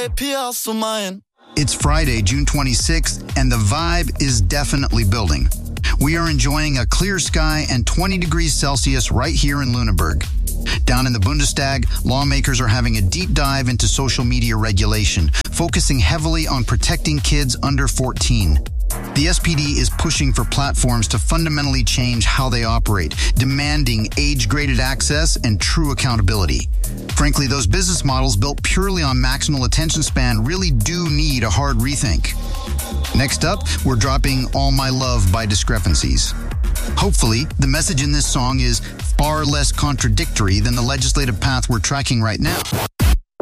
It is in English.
It's Friday, June 26th, and the vibe is definitely building. We are enjoying a clear sky and 20 degrees Celsius right here in Lüneburg. Down in the Bundestag, lawmakers are having a deep dive into social media regulation, focusing heavily on protecting kids under 14. The SPD is pushing for platforms to fundamentally change how they operate, demanding age-graded access and true accountability. Frankly, those business models built purely on maximal attention span really do need a hard rethink. Next up, we're dropping All My Love by Discrepancies. Hopefully, the message in this song is far less contradictory than the legislative path we're tracking right now.